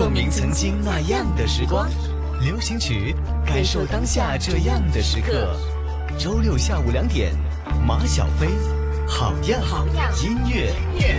共鸣曾经那样的时光。流行曲，感受当下这样的时刻。周六下午2点，马小飞，好样音乐。